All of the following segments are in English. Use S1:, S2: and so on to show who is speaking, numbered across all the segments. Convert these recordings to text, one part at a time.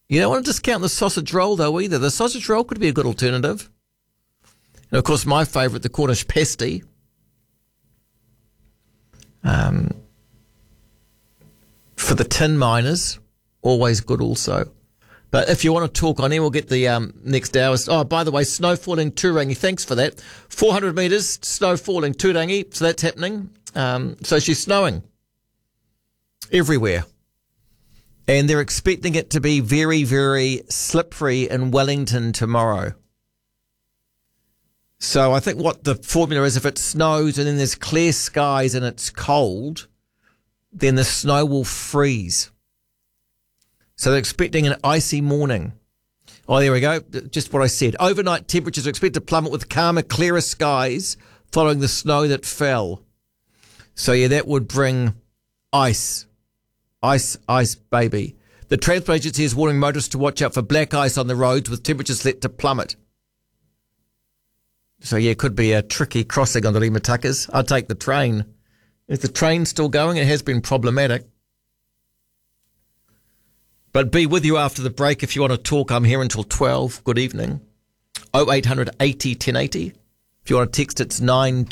S1: You don't want to discount the sausage roll, though, either. The sausage roll could be a good alternative. And, of course, my favourite, the Cornish pasty. For the tin miners, always good also. But if you want to talk on air, we'll get the next hours. Oh, by the way, snow falling Turangi. Thanks for that. 400 metres, snow falling Turangi. So that's happening. So she's snowing everywhere. And they're expecting it to be very, very slippery in Wellington tomorrow. So I think what the formula is, if it snows and then there's clear skies and it's cold, then the snow will freeze. So they're expecting an icy morning. Oh, there we go. Just what I said. Overnight temperatures are expected to plummet with calmer, clearer skies following the snow that fell. So, yeah, that would bring ice. Ice, baby. The Transport Agency is warning motorists to watch out for black ice on the roads with temperatures set to plummet. So, yeah, it could be a tricky crossing on the Rimatakas. I'll take the train. Is the train still going? It has been problematic. But be with you after the break if you want to talk. I'm here until 12. Good evening. 0800 80 1080. If you want to text, it's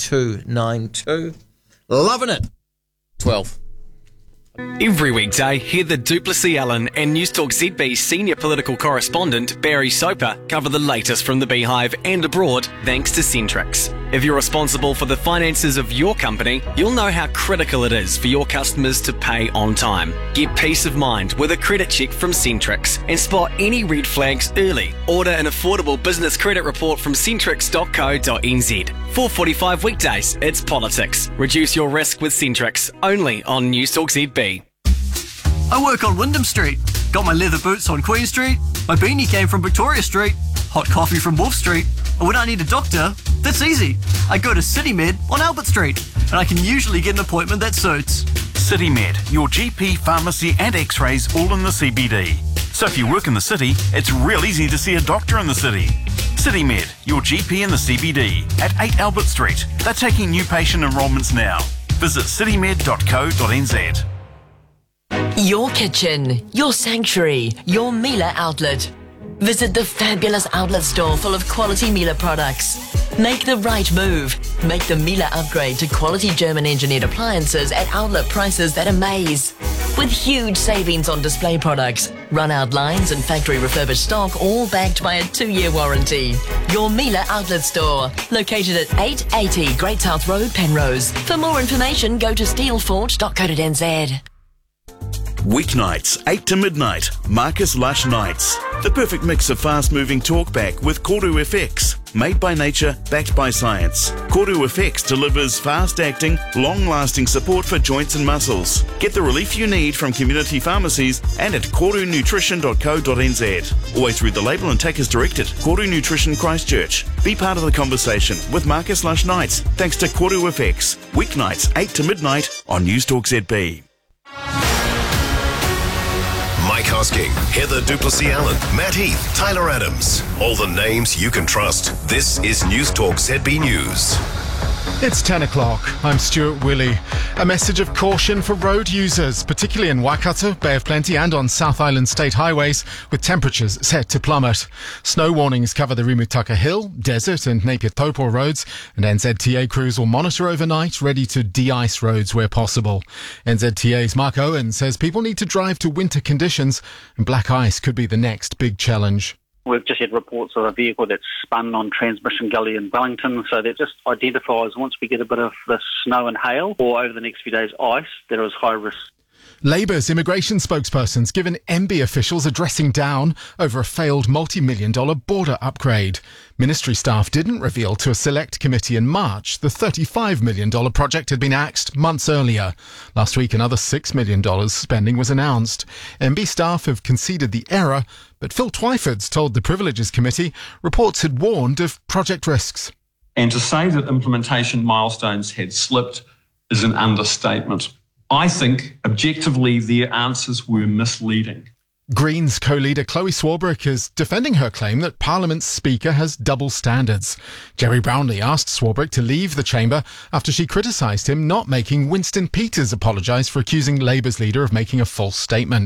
S1: 9292. Loving it. 12.
S2: Every weekday, hear the Duplessis Allen and Newstalk ZB senior political correspondent Barry Soper cover the latest from the Beehive and abroad thanks to Centrix. If you're responsible for the finances of your company, you'll know how critical it is for your customers to pay on time. Get peace of mind with a credit check from Centrix and spot any red flags early. Order an affordable business credit report from centrix.co.nz. 4:45 weekdays, it's politics. Reduce your risk with Centrix, only on Newstalk ZB.
S3: I work on Wyndham Street. Got my leather boots on Queen Street. My beanie came from Victoria Street. Hot coffee from Wolf Street. And when I need a doctor, that's easy. I go to CityMed on Albert Street, and I can usually get an appointment that suits.
S4: CityMed, your GP, pharmacy and x-rays all in the CBD. So if you work in the city, it's real easy to see a doctor in the city. CityMed, your GP in the CBD at 8 Albert Street. They're taking new patient enrolments now. Visit citymed.co.nz.
S5: Your kitchen, your sanctuary, your Miele outlet. Visit the fabulous outlet store full of quality Miele products. Make the right move. Make the Miele upgrade to quality German engineered appliances at outlet prices that amaze. With huge savings on display products, run-out lines and factory refurbished stock, all backed by a 2-year warranty. Your Miele outlet store, located at 880 Great South Road, Penrose. For more information, go to steelfort.co.nz.
S4: Weeknights, 8 to midnight, Marcus Lush Nights. The perfect mix of fast-moving talkback with Koru FX. Made by nature, backed by science. Koru FX delivers fast-acting, long-lasting support for joints and muscles. Get the relief you need from community pharmacies and at korunutrition.co.nz. Always read the label and take as directed. Koru Nutrition Christchurch. Be part of the conversation with Marcus Lush Nights thanks to Koru FX. Weeknights, 8 to midnight on Newstalk ZB.
S6: Mike Hosking, Heather Duplessis Allen, Matt Heath, Tyler Adams. All the names you can trust. This is Newstalk ZB News.
S7: It's 10 o'clock. I'm Stuart Willey. A message of caution for road users, particularly in Waikato, Bay of Plenty and on South Island state highways, with temperatures set to plummet. Snow warnings cover the Rimutaka Hill, Desert and Napier Taupo roads, and NZTA crews will monitor overnight, ready to de-ice roads where possible. NZTA's Mark Owen says people need to drive to winter conditions, and black ice could be the next big challenge.
S8: We've just had reports of a vehicle that's spun on Transmission Gully in Wellington, so that just identifies once we get a bit of the snow and hail, or over the next few days ice, there is high risk.
S7: Labour's immigration spokesperson's given MB officials a dressing down over a failed multi-million-dollar border upgrade. Ministry staff didn't reveal to a select committee in March the $35 million project had been axed months earlier. Last week, another $6 million spending was announced. MB staff have conceded the error, but Phil Twyford's told the Privileges Committee reports had warned of project risks.
S9: And to say that implementation milestones had slipped is an understatement. I think, objectively, their answers were misleading.
S7: Greens co-leader Chloe Swarbrick is defending her claim that Parliament's Speaker has double standards. Jerry Brownlee asked Swarbrick to leave the chamber after she criticised him not making Winston Peters apologise for accusing Labour's leader of making a false statement.